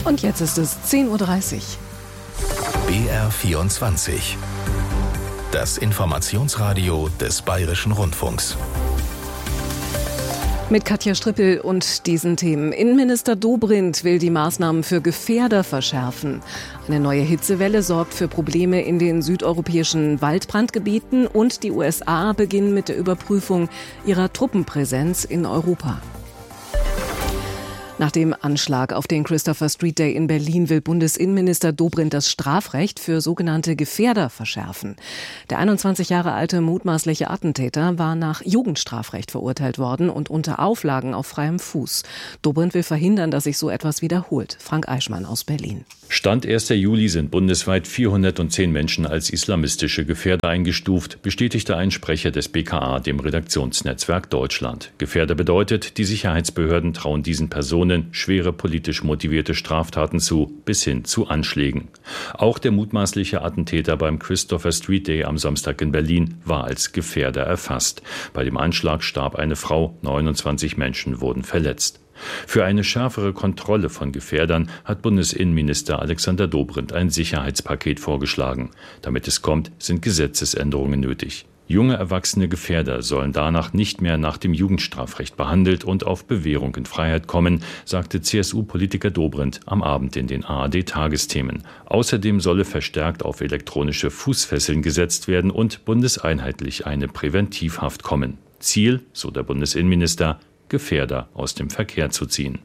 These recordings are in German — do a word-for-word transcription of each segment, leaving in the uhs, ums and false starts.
Und jetzt ist es zehn Uhr dreißig. B R vierundzwanzig. Das Informationsradio des Bayerischen Rundfunks. Mit Katja Strippel und diesen Themen. Innenminister Dobrindt will die Maßnahmen für Gefährder verschärfen. Eine neue Hitzewelle sorgt für Probleme in den südeuropäischen Waldbrandgebieten und die U S A beginnen mit der Überprüfung ihrer Truppenpräsenz in Europa. Nach dem Anschlag auf den Christopher Street Day in Berlin will Bundesinnenminister Dobrindt das Strafrecht für sogenannte Gefährder verschärfen. Der einundzwanzig Jahre alte mutmaßliche Attentäter war nach Jugendstrafrecht verurteilt worden und unter Auflagen auf freiem Fuß. Dobrindt will verhindern, dass sich so etwas wiederholt. Frank Eichmann aus Berlin. Stand erster Juli sind bundesweit vierhundertzehn Menschen als islamistische Gefährder eingestuft, bestätigte ein Sprecher des B K A dem Redaktionsnetzwerk Deutschland. Gefährder bedeutet, die Sicherheitsbehörden trauen diesen Personen schwere politisch motivierte Straftaten zu, bis hin zu Anschlägen. Auch der mutmaßliche Attentäter beim Christopher Street Day am Samstag in Berlin war als Gefährder erfasst. Bei dem Anschlag starb eine Frau, neunundzwanzig Menschen wurden verletzt. Für eine schärfere Kontrolle von Gefährdern hat Bundesinnenminister Alexander Dobrindt ein Sicherheitspaket vorgeschlagen. Damit es kommt, sind Gesetzesänderungen nötig. Junge erwachsene Gefährder sollen danach nicht mehr nach dem Jugendstrafrecht behandelt und auf Bewährung in Freiheit kommen, sagte C S U-Politiker Dobrindt am Abend in den A R D-Tagesthemen. Außerdem solle verstärkt auf elektronische Fußfesseln gesetzt werden und bundeseinheitlich eine Präventivhaft kommen. Ziel, so der Bundesinnenminister, Gefährder aus dem Verkehr zu ziehen.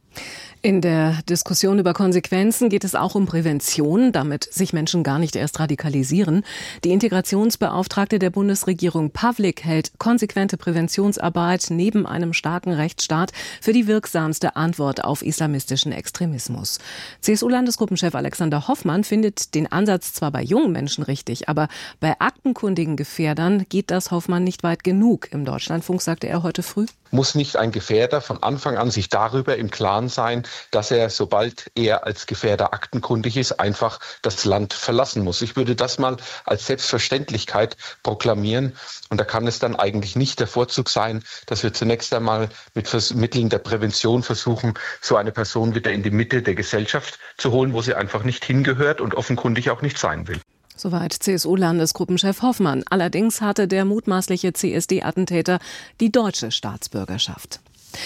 In der Diskussion über Konsequenzen geht es auch um Prävention, damit sich Menschen gar nicht erst radikalisieren. Die Integrationsbeauftragte der Bundesregierung Pawlik hält konsequente Präventionsarbeit neben einem starken Rechtsstaat für die wirksamste Antwort auf islamistischen Extremismus. C S U-Landesgruppenchef Alexander Hoffmann findet den Ansatz zwar bei jungen Menschen richtig, aber bei aktenkundigen Gefährdern geht das Hoffmann nicht weit genug. Im Deutschlandfunk sagte er heute früh: Muss nicht ein Gefährder von Anfang an sich darüber im Klaren sein, dass er, sobald er als Gefährder aktenkundig ist, einfach das Land verlassen muss. Ich würde das mal als Selbstverständlichkeit proklamieren. Und da kann es dann eigentlich nicht der Vorzug sein, dass wir zunächst einmal mit Mitteln der Prävention versuchen, so eine Person wieder in die Mitte der Gesellschaft zu holen, wo sie einfach nicht hingehört und offenkundig auch nicht sein will. Soweit C S U-Landesgruppenchef Hoffmann. Allerdings hatte der mutmaßliche C S D-Attentäter die deutsche Staatsbürgerschaft.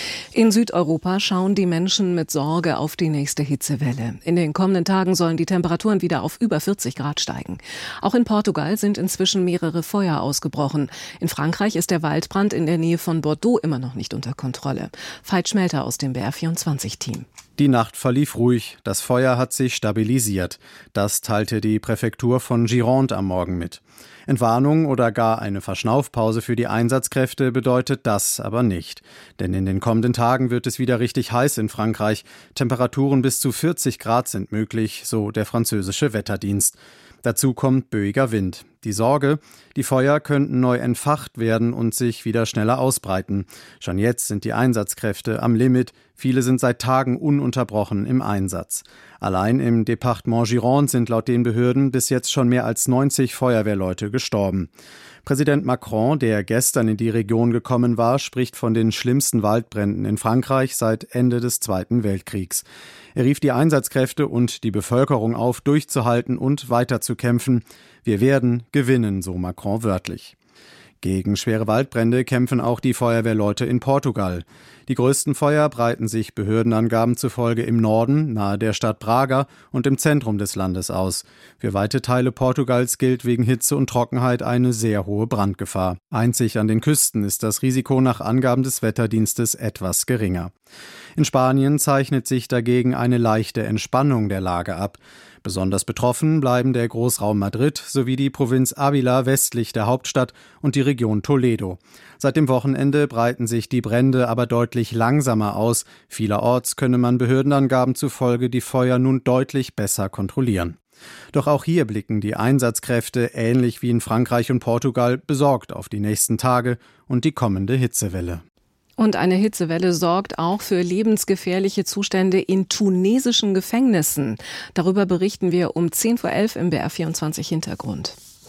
In Südeuropa schauen die Menschen mit Sorge auf die nächste Hitzewelle. In den kommenden Tagen sollen die Temperaturen wieder auf über vierzig Grad steigen. Auch in Portugal sind inzwischen mehrere Feuer ausgebrochen. In Frankreich ist der Waldbrand in der Nähe von Bordeaux immer noch nicht unter Kontrolle. Veit Schmelter aus dem B R vierundzwanzig-Team. Die Nacht verlief ruhig, das Feuer hat sich stabilisiert. Das teilte die Präfektur von Gironde am Morgen mit. Entwarnung oder gar eine Verschnaufpause für die Einsatzkräfte bedeutet das aber nicht. Denn in den kommenden Tagen wird es wieder richtig heiß in Frankreich. Temperaturen bis zu vierzig Grad sind möglich, so der französische Wetterdienst. Dazu kommt böiger Wind. Die Sorge, die Feuer könnten neu entfacht werden und sich wieder schneller ausbreiten. Schon jetzt sind die Einsatzkräfte am Limit. Viele sind seit Tagen ununterbrochen im Einsatz. Allein im Departement Gironde sind laut den Behörden bis jetzt schon mehr als neunzig Feuerwehrleute gestorben. Präsident Macron, der gestern in die Region gekommen war, spricht von den schlimmsten Waldbränden in Frankreich seit Ende des Zweiten Weltkriegs. Er rief die Einsatzkräfte und die Bevölkerung auf, durchzuhalten und weiterzukämpfen. Wir werden gewinnen, so Macron wörtlich. Gegen schwere Waldbrände kämpfen auch die Feuerwehrleute in Portugal. Die größten Feuer breiten sich Behördenangaben zufolge im Norden, nahe der Stadt Braga und im Zentrum des Landes aus. Für weite Teile Portugals gilt wegen Hitze und Trockenheit eine sehr hohe Brandgefahr. Einzig an den Küsten ist das Risiko nach Angaben des Wetterdienstes etwas geringer. In Spanien zeichnet sich dagegen eine leichte Entspannung der Lage ab. Besonders betroffen bleiben der Großraum Madrid sowie die Provinz Ávila westlich der Hauptstadt und die Region Toledo. Seit dem Wochenende breiten sich die Brände aber deutlich langsamer aus. Vielerorts könne man Behördenangaben zufolge die Feuer nun deutlich besser kontrollieren. Doch auch hier blicken die Einsatzkräfte, ähnlich wie in Frankreich und Portugal, besorgt auf die nächsten Tage und die kommende Hitzewelle. Und eine Hitzewelle sorgt auch für lebensgefährliche Zustände in tunesischen Gefängnissen. Darüber berichten wir um zehn vor elf im B R vierundzwanzig Hintergrund.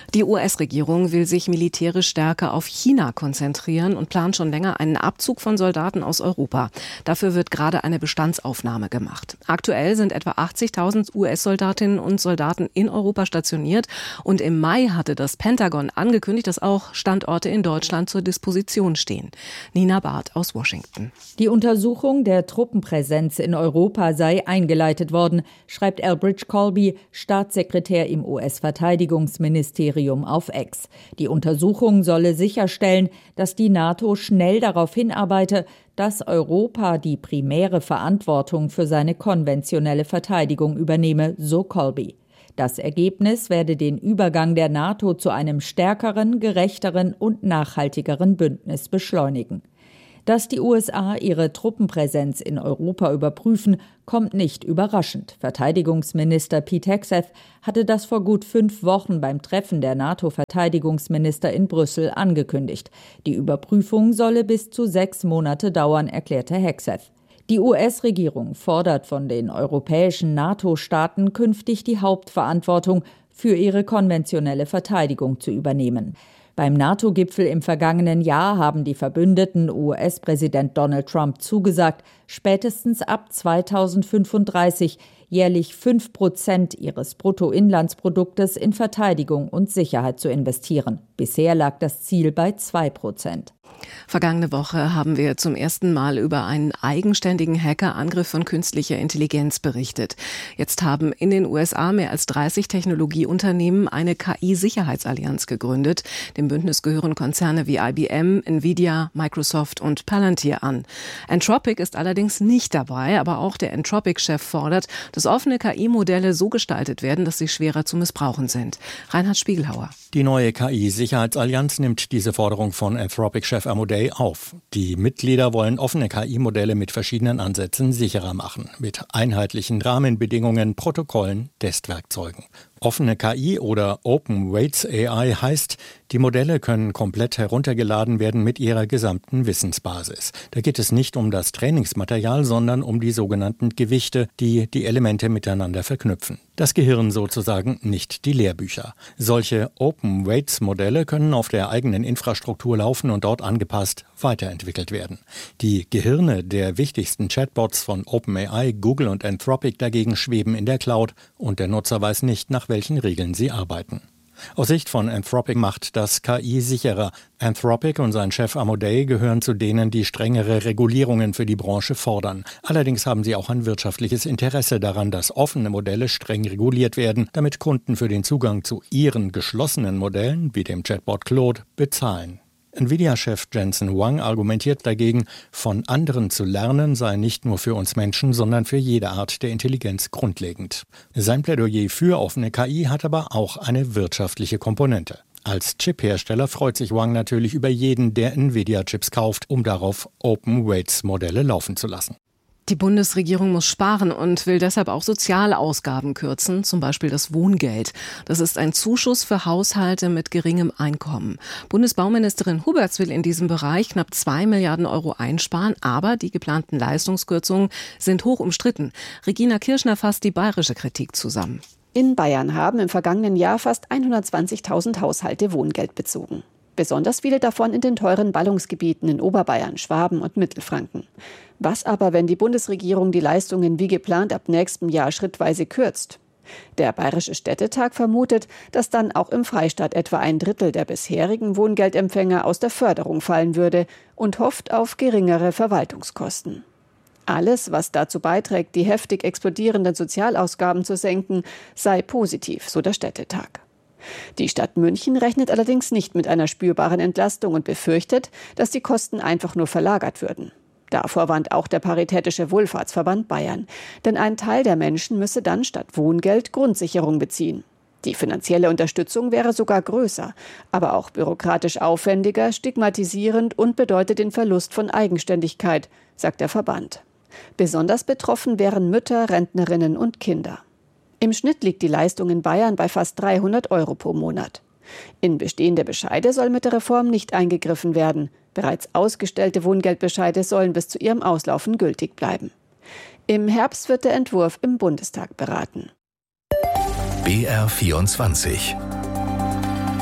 Die U S-Regierung will sich militärisch stärker auf China konzentrieren und plant schon länger einen Abzug von Soldaten aus Europa. Dafür wird gerade eine Bestandsaufnahme gemacht. Aktuell sind etwa achtzigtausend U S-Soldatinnen und Soldaten in Europa stationiert und im Mai hatte das Pentagon angekündigt, dass auch Standorte in Deutschland zur Disposition stehen. Nina Barth aus Washington. Die Untersuchung der Truppenpräsenz in Europa sei eingeleitet worden, schreibt Elbridge Colby, Staatssekretär im U S-Verteidigungsministerium auf X. Die Untersuchung solle sicherstellen, dass die NATO schnell darauf hinarbeite, dass Europa die primäre Verantwortung für seine konventionelle Verteidigung übernehme, so Colby. Das Ergebnis werde den Übergang der NATO zu einem stärkeren, gerechteren und nachhaltigeren Bündnis beschleunigen. Dass die U S A ihre Truppenpräsenz in Europa überprüfen, kommt nicht überraschend. Verteidigungsminister Pete Hegseth hatte das vor gut fünf Wochen beim Treffen der NATO-Verteidigungsminister in Brüssel angekündigt. Die Überprüfung solle bis zu sechs Monate dauern, erklärte Hegseth. Die U S-Regierung fordert von den europäischen NATO-Staaten künftig die Hauptverantwortung für ihre konventionelle Verteidigung zu übernehmen. Beim NATO-Gipfel im vergangenen Jahr haben die Verbündeten U S-Präsident Donald Trump zugesagt, spätestens ab zweitausendfünfunddreißig jährlich fünf Prozent ihres Bruttoinlandsproduktes in Verteidigung und Sicherheit zu investieren. Bisher lag das Ziel bei zwei Prozent. Vergangene Woche haben wir zum ersten Mal über einen eigenständigen Hackerangriff von künstlicher Intelligenz berichtet. Jetzt haben in den U S A mehr als dreißig Technologieunternehmen eine K I-Sicherheitsallianz gegründet. Dem Bündnis gehören Konzerne wie I B M, Nvidia, Microsoft und Palantir an. Anthropic ist allerdings nicht dabei, aber auch der Anthropic-Chef fordert, dass offene K I-Modelle so gestaltet werden, dass sie schwerer zu missbrauchen sind. Reinhard Spiegelhauer. Die neue K I-Sicherheitsallianz nimmt diese Forderung von Anthropic-Chef Amodei auf. Die Mitglieder wollen offene K I-Modelle mit verschiedenen Ansätzen sicherer machen, mit einheitlichen Rahmenbedingungen, Protokollen, Testwerkzeugen. Offene K I oder Open Weights A I heißt, die Modelle können komplett heruntergeladen werden mit ihrer gesamten Wissensbasis. Da geht es nicht um das Trainingsmaterial, sondern um die sogenannten Gewichte, die die Elemente miteinander verknüpfen. Das Gehirn sozusagen, nicht die Lehrbücher. Solche Open Weights Modelle können auf der eigenen Infrastruktur laufen und dort angepasst weiterentwickelt werden. Die Gehirne der wichtigsten Chatbots von OpenAI, Google und Anthropic dagegen schweben in der Cloud und der Nutzer weiß nicht, nach welchen Regeln sie arbeiten. Aus Sicht von Anthropic macht das K I sicherer. Anthropic und sein Chef Amodei gehören zu denen, die strengere Regulierungen für die Branche fordern. Allerdings haben sie auch ein wirtschaftliches Interesse daran, dass offene Modelle streng reguliert werden, damit Kunden für den Zugang zu ihren geschlossenen Modellen, wie dem Chatbot Claude, bezahlen. Nvidia-Chef Jensen Huang argumentiert dagegen, von anderen zu lernen sei nicht nur für uns Menschen, sondern für jede Art der Intelligenz grundlegend. Sein Plädoyer für offene K I hat aber auch eine wirtschaftliche Komponente. Als Chip-Hersteller freut sich Huang natürlich über jeden, der Nvidia-Chips kauft, um darauf Open-Weights-Modelle laufen zu lassen. Die Bundesregierung muss sparen und will deshalb auch Sozialausgaben kürzen, zum Beispiel das Wohngeld. Das ist ein Zuschuss für Haushalte mit geringem Einkommen. Bundesbauministerin Huberts will in diesem Bereich knapp zwei Milliarden Euro einsparen, aber die geplanten Leistungskürzungen sind hoch umstritten. Regina Kirschner fasst die bayerische Kritik zusammen. In Bayern haben im vergangenen Jahr fast hundertzwanzigtausend Haushalte Wohngeld bezogen. Besonders viele davon in den teuren Ballungsgebieten in Oberbayern, Schwaben und Mittelfranken. Was aber, wenn die Bundesregierung die Leistungen wie geplant ab nächstem Jahr schrittweise kürzt? Der Bayerische Städtetag vermutet, dass dann auch im Freistaat etwa ein Drittel der bisherigen Wohngeldempfänger aus der Förderung fallen würde und hofft auf geringere Verwaltungskosten. Alles, was dazu beiträgt, die heftig explodierenden Sozialausgaben zu senken, sei positiv, so der Städtetag. Die Stadt München rechnet allerdings nicht mit einer spürbaren Entlastung und befürchtet, dass die Kosten einfach nur verlagert würden. Davor warnt auch der Paritätische Wohlfahrtsverband Bayern. Denn ein Teil der Menschen müsse dann statt Wohngeld Grundsicherung beziehen. Die finanzielle Unterstützung wäre sogar größer, aber auch bürokratisch aufwendiger, stigmatisierend und bedeutet den Verlust von Eigenständigkeit, sagt der Verband. Besonders betroffen wären Mütter, Rentnerinnen und Kinder. Im Schnitt liegt die Leistung in Bayern bei fast dreihundert Euro pro Monat. In bestehende Bescheide soll mit der Reform nicht eingegriffen werden. Bereits ausgestellte Wohngeldbescheide sollen bis zu ihrem Auslaufen gültig bleiben. Im Herbst wird der Entwurf im Bundestag beraten. B R vierundzwanzig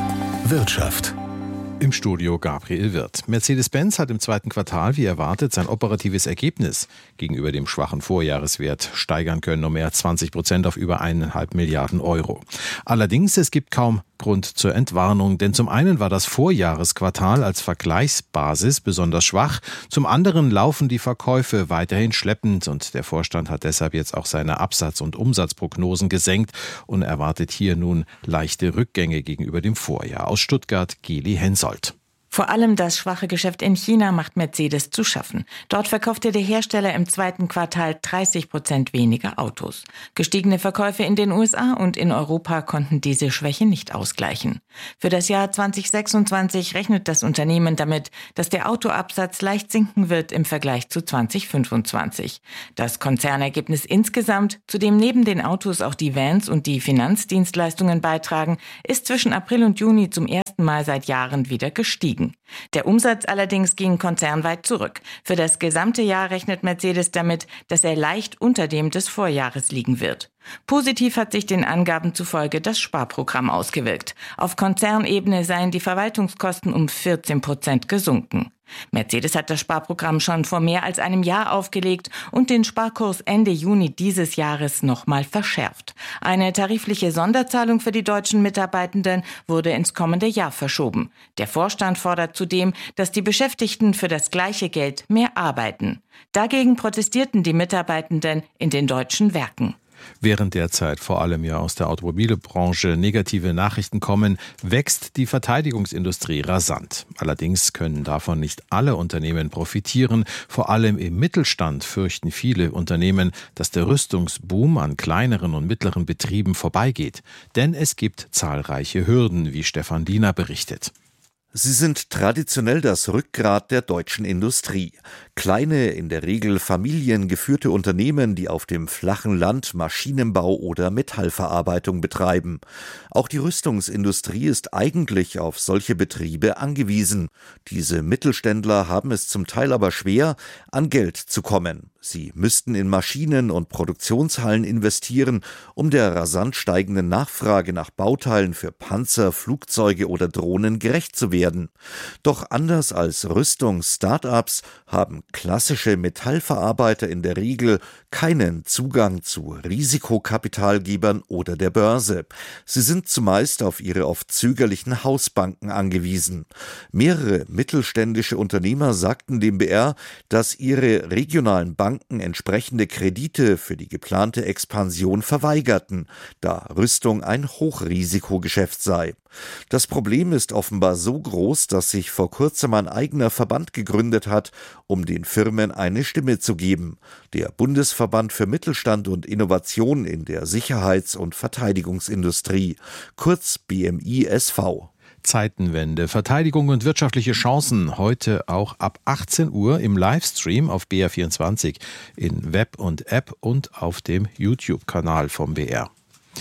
Wirtschaft. Im Studio Gabriel Wirth. Mercedes-Benz hat im zweiten Quartal, wie erwartet, sein operatives Ergebnis gegenüber dem schwachen Vorjahreswert steigern können um mehr als zwanzig Prozent auf über eineinhalb Milliarden Euro. Allerdings, es gibt kaum Grund zur Entwarnung, denn zum einen war das Vorjahresquartal als Vergleichsbasis besonders schwach, zum anderen laufen die Verkäufe weiterhin schleppend und der Vorstand hat deshalb jetzt auch seine Absatz- und Umsatzprognosen gesenkt und erwartet hier nun leichte Rückgänge gegenüber dem Vorjahr. Aus Stuttgart, Geli Hensoldt. Vor allem das schwache Geschäft in China macht Mercedes zu schaffen. Dort verkaufte der Hersteller im zweiten Quartal dreißig Prozent weniger Autos. Gestiegene Verkäufe in den U S A und in Europa konnten diese Schwäche nicht ausgleichen. Für das Jahr zwanzig sechsundzwanzig rechnet das Unternehmen damit, dass der Autoabsatz leicht sinken wird im Vergleich zu zwanzig fünfundzwanzig. Das Konzernergebnis insgesamt, zu dem neben den Autos auch die Vans und die Finanzdienstleistungen beitragen, ist zwischen April und Juni zum ersten Mal seit Jahren wieder gestiegen. Der Umsatz allerdings ging konzernweit zurück. Für das gesamte Jahr rechnet Mercedes damit, dass er leicht unter dem des Vorjahres liegen wird. Positiv hat sich den Angaben zufolge das Sparprogramm ausgewirkt. Auf Konzernebene seien die Verwaltungskosten um vierzehn Prozent gesunken. Mercedes hat das Sparprogramm schon vor mehr als einem Jahr aufgelegt und den Sparkurs Ende Juni dieses Jahres nochmal verschärft. Eine tarifliche Sonderzahlung für die deutschen Mitarbeitenden wurde ins kommende Jahr verschoben. Der Vorstand fordert zudem, dass die Beschäftigten für das gleiche Geld mehr arbeiten. Dagegen protestierten die Mitarbeitenden in den deutschen Werken. Während derzeit vor allem ja aus der Automobilbranche negative Nachrichten kommen, wächst die Verteidigungsindustrie rasant. Allerdings können davon nicht alle Unternehmen profitieren. Vor allem im Mittelstand fürchten viele Unternehmen, dass der Rüstungsboom an kleineren und mittleren Betrieben vorbeigeht. Denn es gibt zahlreiche Hürden, wie Stefan Diener berichtet. Sie sind traditionell das Rückgrat der deutschen Industrie. Kleine, in der Regel familiengeführte Unternehmen, die auf dem flachen Land Maschinenbau oder Metallverarbeitung betreiben. Auch die Rüstungsindustrie ist eigentlich auf solche Betriebe angewiesen. Diese Mittelständler haben es zum Teil aber schwer, an Geld zu kommen. Sie müssten in Maschinen und Produktionshallen investieren, um der rasant steigenden Nachfrage nach Bauteilen für Panzer, Flugzeuge oder Drohnen gerecht zu werden. Doch anders als Rüstungs-Startups haben klassische Metallverarbeiter in der Regel keinen Zugang zu Risikokapitalgebern oder der Börse. Sie sind zumeist auf ihre oft zögerlichen Hausbanken angewiesen. Mehrere mittelständische Unternehmer sagten dem B R, dass ihre regionalen Banken entsprechende Kredite für die geplante Expansion verweigerten, da Rüstung ein Hochrisikogeschäft sei. Das Problem ist offenbar so groß, dass sich vor kurzem ein eigener Verband gegründet hat, um den Firmen eine Stimme zu geben. Der Bundesverband für Mittelstand und Innovation in der Sicherheits- und Verteidigungsindustrie, kurz B M I S V. Zeitenwende, Verteidigung und wirtschaftliche Chancen. Heute auch ab achtzehn Uhr im Livestream auf B R vierundzwanzig, in Web und App und auf dem YouTube-Kanal vom B R.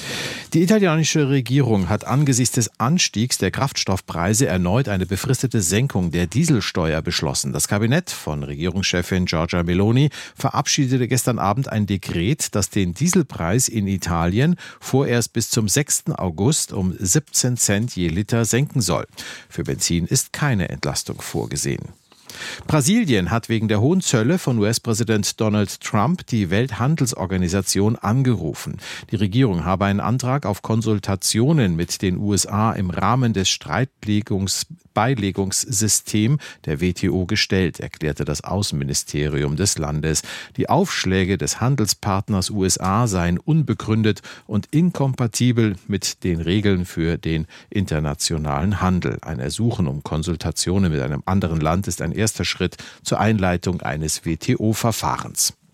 Die italienische Regierung hat angesichts des Anstiegs der Kraftstoffpreise erneut eine befristete Senkung der Dieselsteuer beschlossen. Das Kabinett von Regierungschefin Giorgia Meloni verabschiedete gestern Abend ein Dekret, das den Dieselpreis in Italien vorerst bis zum sechsten August um siebzehn Cent je Liter senken soll. Für Benzin ist keine Entlastung vorgesehen. Brasilien hat wegen der hohen Zölle von U S-Präsident Donald Trump die Welthandelsorganisation angerufen. Die Regierung habe einen Antrag auf Konsultationen mit den U S A im Rahmen des Streitbeilegungssystems der W T O gestellt, erklärte das Außenministerium des Landes. Die Aufschläge des Handelspartners U S A seien unbegründet und inkompatibel mit den Regeln für den internationalen Handel. Ein Ersuchen um Konsultationen mit einem anderen Land ist ein erster Schritt zur Einleitung eines W T O-Verfahrens.